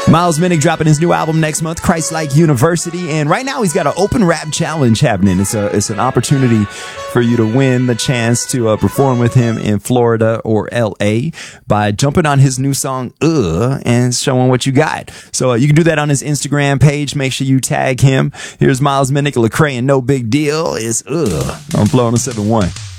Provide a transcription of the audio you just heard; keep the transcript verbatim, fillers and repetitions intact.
Miles Minnick dropping his new album next month, Christ-Like University, and right now he's got an open rap challenge happening. It's a it's an opportunity for you to win the chance to uh, perform with him in Florida or L A by jumping on his new song "Uh" and showing what you got. So uh, you can do that on his Instagram page. Make sure you tag him. Here's Miles Minnick, Lecrae, and No Big Deal is "Uh" on Flow one oh seven point one.